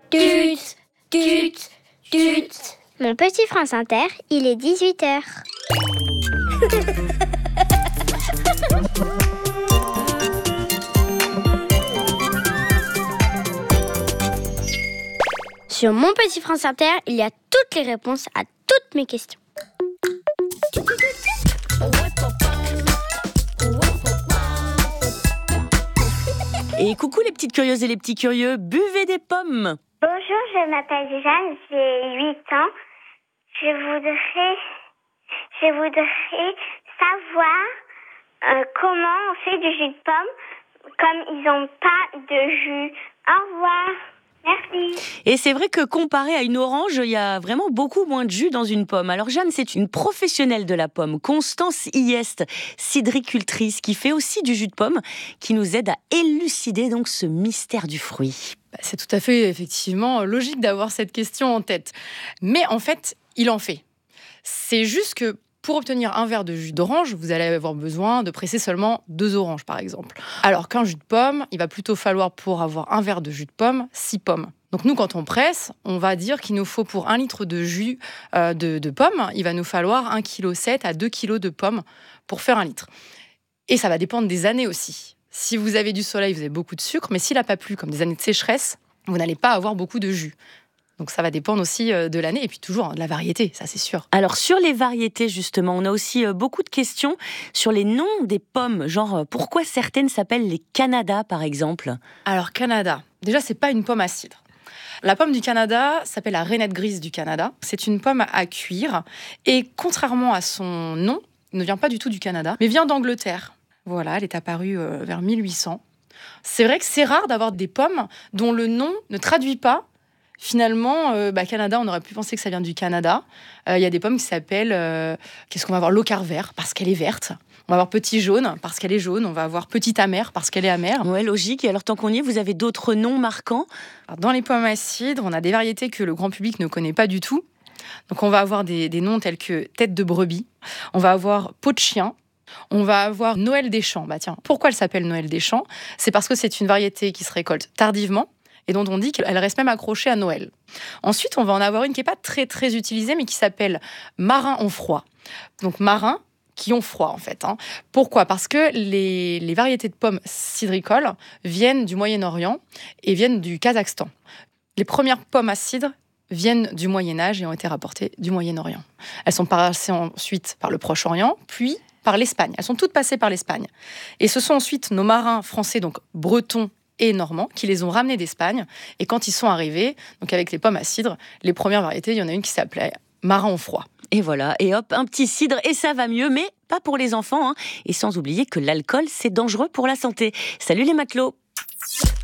Tut, tut, tut. Mon petit France Inter, il est 18h. Sur Mon Petit France Inter, il y a toutes les réponses à toutes mes questions. Et coucou les petites curieuses et les petits curieux, buvez des pommes. Bonjour, je m'appelle Jeanne, j'ai 8 ans. Je voudrais savoir comment on fait du jus de pomme, comme ils n'ont pas de jus. Au revoir. Merci. Et c'est vrai que comparé à une orange, il y a vraiment beaucoup moins de jus dans une pomme. Alors Jeanne, c'est une professionnelle de la pomme, Constance Hyest, cidricultrice, qui fait aussi du jus de pomme, qui nous aide à élucider donc ce mystère du fruit. C'est tout à fait, effectivement, logique d'avoir cette question en tête. Mais en fait, il en fait. C'est juste que pour obtenir un verre de jus d'orange, vous allez avoir besoin de presser seulement 2 oranges, par exemple. Alors qu'un jus de pomme, il va plutôt falloir, pour avoir un verre de jus de pomme, 6 pommes. Donc nous, quand on presse, on va dire qu'il nous faut pour 1 litre de jus de pommes, il va nous falloir 1,7 kg à 2 kg de pommes pour faire 1 litre. Et ça va dépendre des années aussi. Si vous avez du soleil, vous avez beaucoup de sucre, mais s'il n'a pas plu, comme des années de sécheresse, vous n'allez pas avoir beaucoup de jus. Donc ça va dépendre aussi de l'année et puis toujours de la variété, ça c'est sûr. Alors sur les variétés justement, on a aussi beaucoup de questions sur les noms des pommes, genre pourquoi certaines s'appellent les Canada par exemple. Alors Canada, déjà c'est pas une pomme à cidre. La pomme du Canada s'appelle la rainette grise du Canada. C'est une pomme à cuire et contrairement à son nom, elle ne vient pas du tout du Canada, mais vient d'Angleterre. Voilà, elle est apparue vers 1800. C'est vrai que c'est rare d'avoir des pommes dont le nom ne traduit pas. Finalement, Canada, on aurait pu penser que ça vient du Canada. Il y a des pommes qui s'appellent, qu'est-ce qu'on va avoir, Locar vert, parce qu'elle est verte. On va avoir petit jaune, parce qu'elle est jaune. On va avoir petite amère, parce qu'elle est amère. Ouais, logique. Et alors, tant qu'on y est, vous avez d'autres noms marquants ? Alors, dans les pommes à cidre, on a des variétés que le grand public ne connaît pas du tout. Donc, on va avoir des noms tels que tête de brebis. On va avoir peau de chien. On va avoir Noël des champs. Tiens, pourquoi elle s'appelle Noël des champs ? C'est parce que c'est une variété qui se récolte tardivement et dont on dit qu'elle reste même accrochée à Noël. Ensuite, on va en avoir une qui n'est pas très, très utilisée, mais qui s'appelle marin ont froid. Donc, marins qui ont froid, en fait. Pourquoi ? Parce que les variétés de pommes cidricoles viennent du Moyen-Orient et viennent du Kazakhstan. Les premières pommes à cidre viennent du Moyen-Âge et ont été rapportées du Moyen-Orient. Elles sont passées ensuite par le Proche-Orient, puis par l'Espagne. Elles sont toutes passées par l'Espagne. Et ce sont ensuite nos marins français, donc bretons et normands, qui les ont ramenés d'Espagne. Et quand ils sont arrivés, donc avec les pommes à cidre, les premières variétés, il y en a une qui s'appelait marin au froid. Et voilà, et hop, un petit cidre, et ça va mieux, mais pas pour les enfants. Et sans oublier que l'alcool, c'est dangereux pour la santé. Salut les matelots!